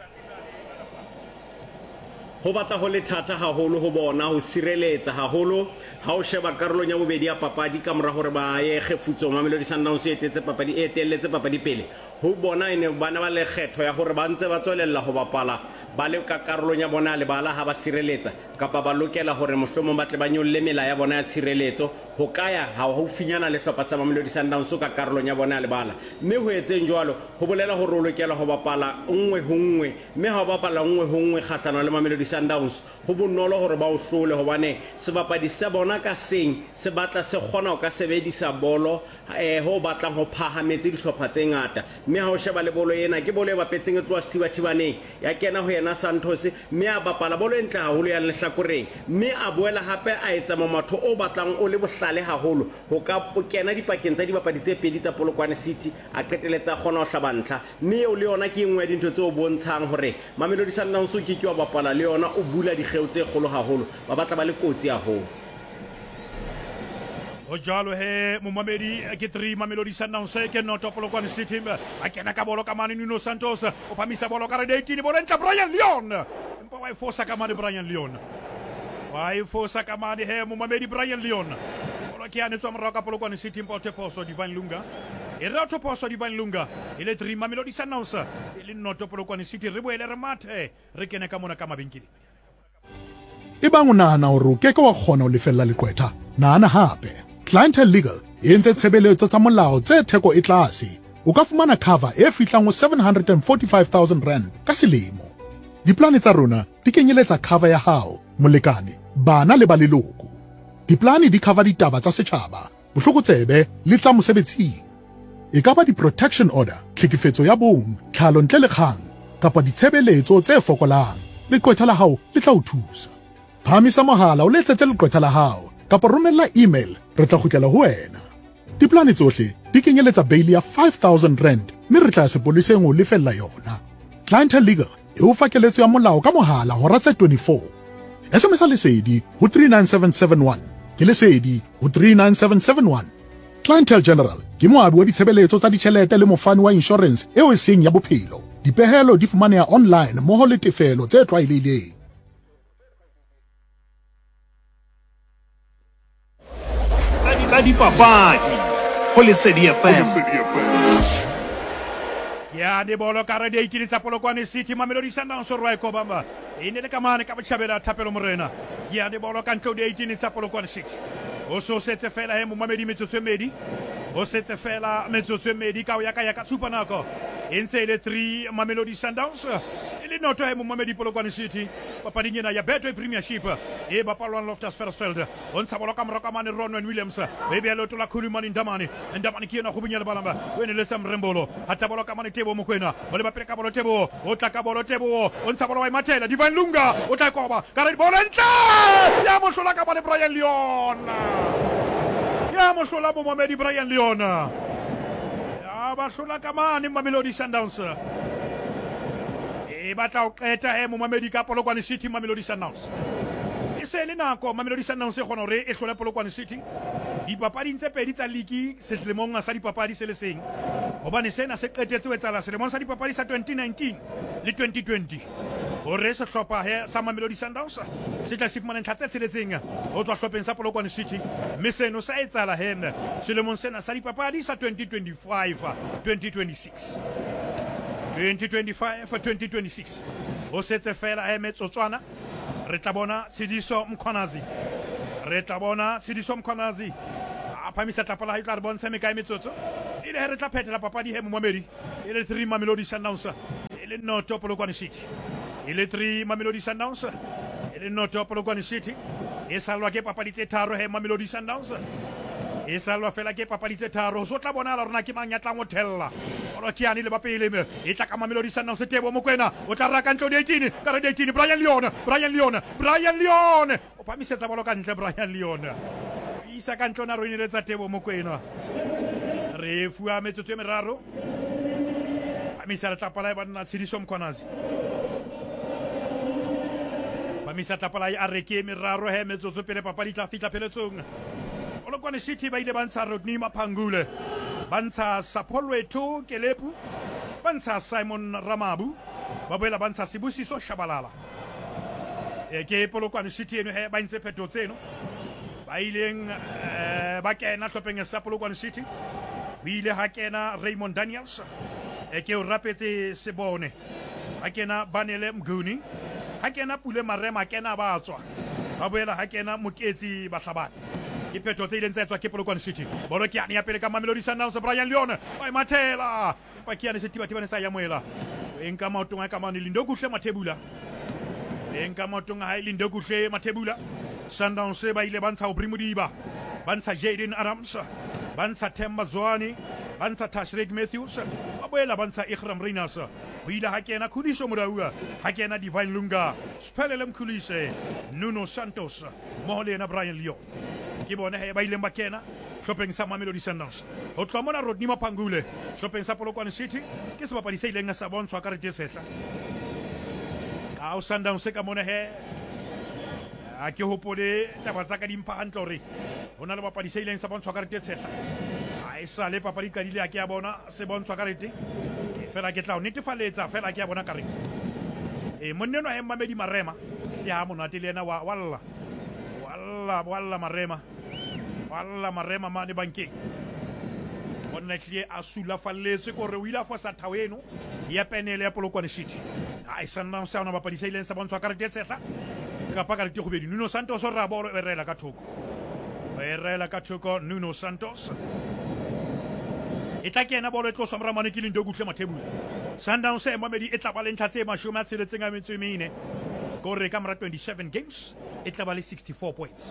ho batla ho le thata haholo ho bona ho sireletsa haholo ha o sheba karolong ya bobedi ya papadi ka mora hore ba ye khefutso Mamelodi Sundowns e etetse papadi e telletse papadi pele ho bona ene bana ba le kgetho ya hore ba ntse ba tswelella ho bapala ba le ka karolong ya bona le bala ha ba sireletsa kapa ba lokela hore mohlomong ba tle ba nyolle mela ya bona ya tshireletso ho kaya ha ho finyana le hlopha sa Mamelodi Sundowns ka karolong ya bona le bala mme ho etseng jwalo ho bolela hore o lokela ho bapala nngwe ho nngwe mme ha ba bapala nngwe ho nngwe kgahlano le Mamelodi Sundowns ho bonolo hore ba o hlole hobane sebapadi sa bona ka seng se batla se kgona ho ka sebedisa bolo ho batlang ho phahametse dihlopha tse ngata mme ha o sheba le bolo ena ke bolo e bapetseng e tloa Sethibathibaneng ya kena ho yena Santos mme a bapala bolo e ntle haholo ya lehlakoreng mme a boela hape a etsa momatho o batlang o le bohlale haholo ho ka kena dipakeng tsa dibapadi tse pedi tsa Polokwane City a qeteletsa kgona ho hlaba ntlha mme o le yona ke engwe ya dintho tse o bontshang hore Mamelodi Sundowns o ke wa bapala le yona o bula dikgeo tse kgolo haholo ba batla ba le kotsi haholo o jalo he momamedi ke 3 Mamelodi Sundowns ke noto Polokwane City a kena ka bolo ka mane Nuno Santos o phamisa bolo ka radio 18 bolo entla Brian Leon empa wa fosa ka mane Brian Leon wa fosa ka mane he momamedi Brian Leon bolo ke ane tswa morao ka Polokwane City mpote poso Divine Lunga e rato poso Divine Lunga ile 3 Mamelodi Sundowns ile noto Polokwane City re boele re mathe re kene ka mona ka mabenkele ebang o nahana hore o keke wa kgona ho lefella leqwetha nahana hape Clientele Legal e entse tshebeletso tsa molao tse theko e tlase o ka fumana cover e fihlang ho 745,000 rand ka selemo diplane tsa rona di kenyeletsa cover ya hao molekane bana le ba leloko diplane di cover ditaba tsa setjhaba bohlokotsebe le tsa mosebetsing e ka ba di-protection order tlhekefetso ya bong tlhalo ntle le kgang kapa ditshebeletso tse fokolang leqwetha la hao le tla o thusa phamisa mohala o letsetse leqwetha la hao kapa romella email re tla kgutlela ho wena diplane tsohle di kenyeletsa bail ya 5,000 rand mme re tla sepoliseng ho lefella yona Clientele Legal e o fa keletso ya molao ka mohala hora tse 24 SMS lesedi ho 39771 ke lesedi ho 39771 Clientele General ke moabi wa ditshebeletso tsa ditjhelete le mofani wa insurance eo e seng ya bophelo dipehelo di fumaneha online mmoho le tefelo tse tlwaelehileng tsa dipapadi ho Lesedi FM ya de bolo ka radio 18 tsa Polokwane City Mamelodi Sundowns rwa Kobamba ine le kamane ka botjhabela thapelo morena ya de bolo ka ntlo di 18 tsa Polokwane City o so setse fela he momamedi metsotso e medi o setse fela metsotso e medi ka o ya ka tshupa nako e ntse le 3 Mamelodi Sundowns le noto he momamedi Polokwane City papading ena ya Betway Premiership e bapalwang Loftus Versfeld o ntsha bolo ka moraka mane Ronwen Williams e be le tola Khulumani Ndamane ke ena go bunya le balamba wena le Sam Rembolo hata bolo ka mane Tebo Mokwena o le bapela ka bolo Tebo o tla ka bolo Tebo o ntsha bolo wa Matela Divine Lunga o tla koba ka re bolo ntle ya mo hlola ka mane Brian Leon ya mo hlola momamedi Brian Leon ya ba hlola ka mane Mamelodi Sundowns e batla o qeta he momamedi ka Polokwane City Mamelodi Sundowns e se le nako Mamelodi Sundowns e gona hore e hlole Polokwane City dipapadi ntse pedi tsa league selemong sa dipapadi se le seng hobane sena se qetetse o etsala selemong sa dipapadi sa 2019 le 2020 hore se hlopha he sa Mamelodi Sundowns se tla sifumana ntlha tse tsheletseng ho tswa hlopheng sa Polokwane City mme seno sa etsala he selemong sena sa dipapadi sa 2025-2026 2025-2026 o setse fela he metsotswana re tla bona Tshidiso Mkhwanazi a phamisa tlapala ha e tla re bontsha mekae metsotso e le he re tla phethela papadi he momamedi e le 3 Mamelodi Sundowns e le noto Polokwane City e le 3 Mamelodi Sundowns e le noto Polokwane City e salwa ke papadi tse tharo he Mamelodi Sundowns e salwa fela ke papadi tse tharo so tla bona la rona ke mang ya tlang o thella ora kiani le bapele me e tla ka Mamelodi Sundowns Tebo Mokwena o tla raka ntlo 18 ka re 18 Brian Leon o phamisetsa bolo ka ntle Brian Leon isa ka ntlo na rone le tsa Tebo Mokwena re fua metsotso e meraro phamisa tlapala e bana Tshidiso Mkhwanazi phamisa tlapala e areke meraro he metsotso pele papadi tla fitla pheletsong Polokwane City ba ile ba ntsha Rodney Maphangule ba ntsha Sapolwetho Kelepu ba ntsha Simon Ramabu ba boela ba ntsha Sibusiso Shabalala ke Polokwane City eno he ba ntse phetho tseno ba ileng ba kena hlopheng sa Polokwane City ho ile ha kena Raymond Daniels ke o rapetse Sebone ha kena Banele Mguni ha kena Pule Marema kena ba tswa ba boela ha kena Moketsi Bahlabane ke phetho tse ileng tsa etswa ke Polokwane City bolo ke ya pele ka Mamelodi Sundowns Brian Leon ba Matela pa ke ya ne setiba ne sa ya moela enka maotong a ka mane Lindo Kuhle Mathebula enka maotong a Lindo Kuhle Mathebula Sundowns ba ile ba ntsha Obrimo Diba ba ntsha Jaden Adams ba ntsha Themba Zwane ba ntsha Tashreek Matthews ba boela ba ntsha Ikram Reynolds ho ile ha kena Khuliso Moraua ha kena Divine Lunga Siphelele Mkhulise Nuno Santos mohole na Brian Leon ke bona he ba ileng ba kena hlopheng sa Mamelodi Sundowns ho tloha mona Rodney Maphangule hlopheng sa Polokwane City ke sebapadi se ileng sa bontshwa ka rete sehla ka o Sundowns ka mona he a ke hopole taba tsa ka dimpha hantle hore hona le bapadi se ileng sa bontshwa ka rete sehla a isa le papadi ka dile a ke ya bona se bontshwa ka rete fela ke tla o netefaletsa fela ke ya bona ka rete monneno he Mamedi Marema ya monate le ena walla Marema mane bankeng bona hle a sula falletse ko re o ila fa sa thaweno ya penele ya Polokwane City a isana sa ona bapadi sa ileng sa bontshwa ka rete setla ka pa ka rete go bedi Nuno Santos ra bolo e rela ka thoko Nuno Santos e tla kena bolo e tlo somra mane ke Lindo Kuhle Mathebula Sundowns e Mamedi e tla ba le ntlha tse 34 ko re ka mora 27 games e tla ba le 64 points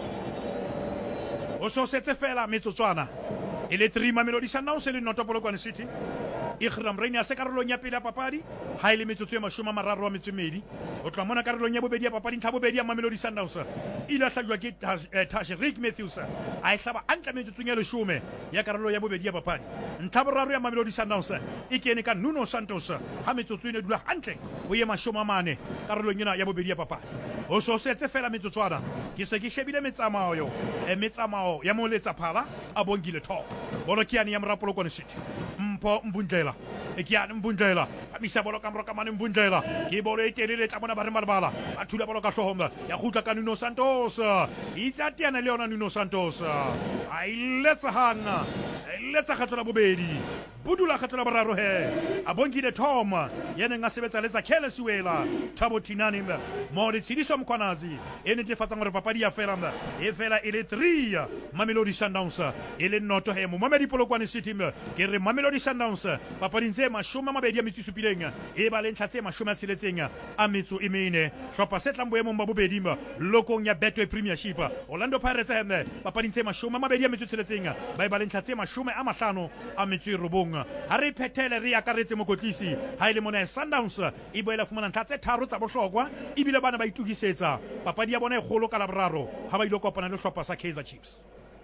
o so setse fela metsotswana e le 3 Mamelodi Sundowns le noto Polokwane City Ikram Reynolds se karolong ya pele ya papadi ha ile metsotso e 32 o tloha mona karolong ya bobedi ya papadi ntlha bobedi ya Mamelodi Sundowns ile hlajwa ke Tashreek Matthews a e hlaba antle metsotsong ya 10 ya karolo ya bobedi ya papadi ntlha boraro ya Mamelodi Sundowns e kene ka Nuno Santos ha metsotso ene dula hantle o ye 40 karolong ena ya bobedi ya papadi o so setse fela metsotswana ke se ke shebile metsamao ya moletsa phala a Bongile Thoko bolo ke ya mra Polokwane City Mpho Mvundlela ekiane Mvundlela phamisa bolo ka mroka mane Mvundlela ke bolo e telele tla bona ba re malbala a thula bolo ka hlohonga ya khutla ka Nuno Santos itsa tiana le yona Nuno Santos a iletsa hanga letsa khatla bobedi budula khatla boraro he a Bongile Thoma ya neng a sebetsa le Zakhele Siwela Thabo Tinani mo le Tshidiso Mkhwanazi e netefatsang gore papadi ya fela e fela e le 3 Mamelodi Sundowns e le noto he mo Mamedi Polokwane City ke re Mamelodi Sundowns papadi ntse 27 e ba le ntlha tse 16 a metso e mene hlopa se tlang boemong ba bobedi lokong ya Betway Premiership Orlando Pirates papadi ntse 26 ba le ntlha tse 50 a metso e robong ha re phethele re akaretse mokotlisi ha ile mona Sundowns e boela fumana ntlha tse 3 tsa bohlokwa e bile bana ba itukisetsa papadi ya bona e kgolo ka laboraro ha ba ile kopana le hlopa sa Kaizer Chiefs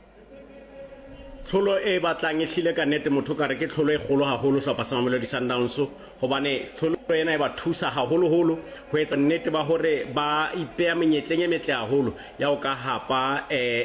tlholo e batlang e hlile ka nnete motho ka re ke tlholo e kgolo haholo hlopa sa Mamelodi Sundowns hobane tlholo ena e ba thusa haholoholo ho etsa nnete ba hore ba ipea menyetleng e metle haholo ya o ka hapa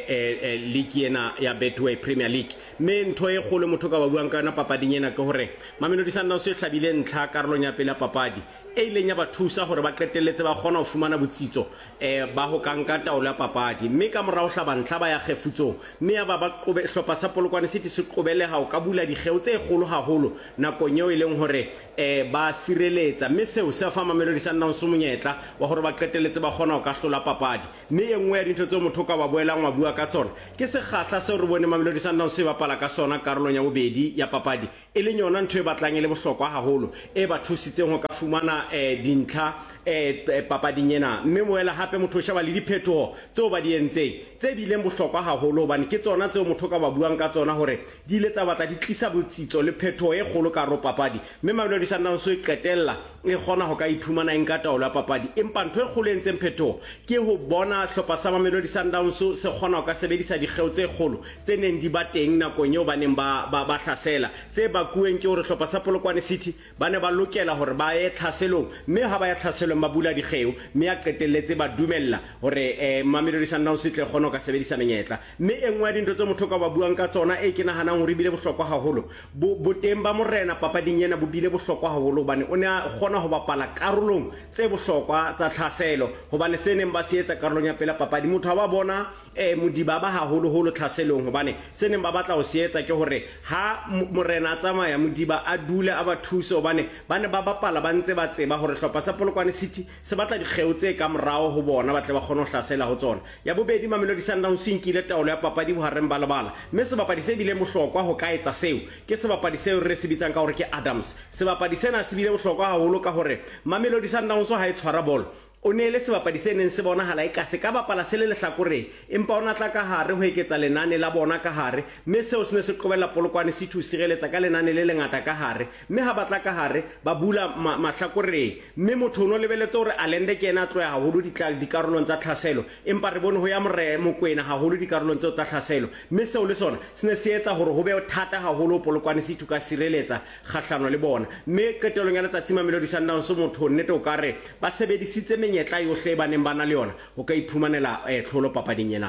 league ena ya Betway Premier League mme ntho e kgolo motho ka ba buang ka yona papading ena ke hore Mamelodi Sundowns e hlabile ntlha karolong ya pele ya papadi e ileng ya ba thusa hore ba qetelletse ba kgona ho fumana botsitso ba ho kanka taolo ya papadi mme ka morao hlaba ntlha ba ya kgefutsong mme ya ba qobe hlopa sa Polokwane City se qobele ha o ka bula dikgeo tse kgolo haholo nakong eo e leng hore ba sireletsa mme seo se fa Mamelodi Sundowns monyetla wa hore ba qetelletse ba kgona ho ka hlola papadi mme e nngwe ya dintho tse motho ka ba boelang wa bua ka tsona ke se kgatla se re bone Mamelodi Sundowns se bapala ka sona karolong ya bobedi ya papadi e le yona ntho e batlang e le bohlokwa haholo e ba thusitseng ho ka fumana dintlha papading ena mme moela hape motho shaba le diphetoho tseo ba di entseng tse bileng bohlokwa haholo hobane ke tsona tseo motho ka ba buang ka tsona hore di ile tsa batla di tlisa botsitso le phetoho e kgolo ka ro papadi mme Mamelodi Sundowns e qetella e kgona ho ka iphumana eng ka taolo ya papadi empa ntho e kgolo entseng phetoho ke ho bona hlopa sa Mamelodi Sundowns se kgona ho ka sebedisa dikgeo tse kgolo tse neng di ba teng nakong eo ba neng ba hlasela tse ba kueng ke hore hlopa sa Polokwane City ba ne ba lokela hore ba ye tlhaselong mme ha ba ya tlhaselong ba bula dikgeo mme a qetelletse ba dumella hore Mamelodi Sundowns e tle kgona ka sebedisa menyetla mme engwe dintho tse motho ka ba buang ka tsona e ke nahanang hore bile bohlokwa haholo bo teng ba morena papading ena bo bile bohlokwa haholo hobane o ne a kgona ho bapala karolong tse bohlokwa tsa tlhaselo hobane se neng ba se etsa karolong ya pele papadi motho ba bona Modiba ba haholo tlhaselong hobane se neng ba batla ho se etsa ke hore ha morena a tsamaya Modiba a dule a ba thusa hobane bane ba bapala ba ntse ba tseba hore hlopa sa Polokwane City se batla dikgeo tse ka morao ho bona ba tle ba kgona ho hlasela ho tsona ya bobedi Mamelodi Sundowns inkile taolo ya papadi bohareng ba lebala mme se bapadi se bile bohlokwa ho ka etsa seo ke se bapadi seo re se bitsang ka hore ke Adams se bapadi sena se bile bohlokwa haholo ka hore Mamelodi Sundowns ha e tshwara bolo o ne le sebapadi se neng se bonahala e ka se ka bapala se le lehlakoreng empa ona tla ka hare ho eketsa lenane la bona ka hare mme seo se ne se qobella Polokwane City ho sireletsa ka lenane le lengata ka hare mme ha batla ka hare ba bula mahlakoreng mme motho o no lebeletse hore Alende ke ena a tloya haholo dikarolong tsa tlhaselo empa re bone ho ya Mokwena haholo dikarolong tsa tlhaselo mme seo le sona se ne se etsa hore ho be thata haholo Polokwane City ka sireletsa kgahlano le bona mme qetelong ya letsatsi Mamelodi Sundowns motho nnete o ka re ba sebedisitse menyetla yohle ba neng ba na le yona o ka iphumanela tlholo papading ena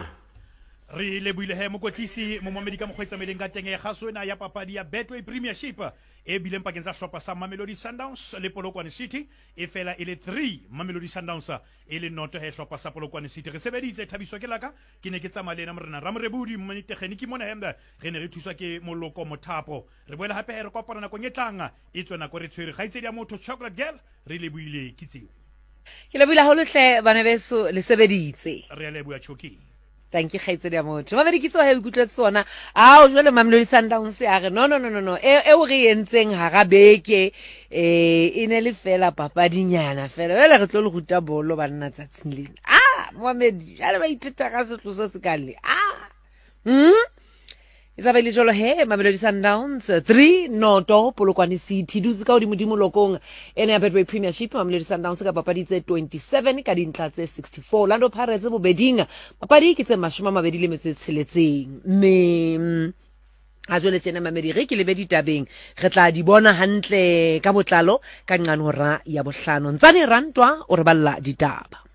re le buile he mokotlisi mo Mamedi ka mokgwetsa meleng ka teng e kgaso ena ya papadi ya Betway Premiership e bileng pakeng tsa hlopa sa Mamelodi Sundowns le Polokwane City e fela e le 3 Mamelodi Sundowns e le noto he hlopa sa Polokwane City re sebeditse Thabiso ke laka ke ne ke tsamaya lena morena Ramrebudi mmone tekgeniki mona hembe re ne re thuswa ke Moloko Mothapo re boela hape re kopana nakong e tlang e tswena ko re tshwere gaitsedi ya motho Chocolate Girl re le buile kitseo ke le buile haholo bana beso le sebeditse re le bua choki thank you khaitsedi ya motho mabedi kitso ha ikutletse tsona a o jwale Mamelodi Sundowns a re no e o re entseng ha ga beke e ne le fela papadinyana fela wela re tlo le ruta bolo ba nna tsatsing lena Mohamedi jale ba ipheta ka setlosa se kale Isabelle jolo he Mamelodi Sundowns 3-0 Polokwane City dutse ka hodimo lokong ene ya Betway Premiership Mamelodi Sundowns ka papadi tse 27 ka dintlha tse 64 Orlando Pirates bobeding papadi ke tse 26 mme a jwale tjena Mamedi re ke lebe ditabeng re tla di bona hantle ka botlalo ka nqanora ya bohlano ntsane rantwa o re balla ditaba